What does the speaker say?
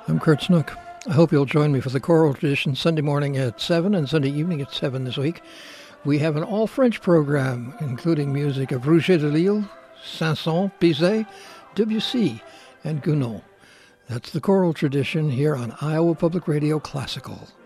I'm Kurt Snook. I hope you'll join me for the choral tradition Sunday morning at 7 and Sunday evening at 7 this week. We have an all-French program, including music of Rouget de Lille, Saint-Saëns, Bizet, Debussy, and Gounod. That's the choral tradition here on Iowa Public Radio Classical.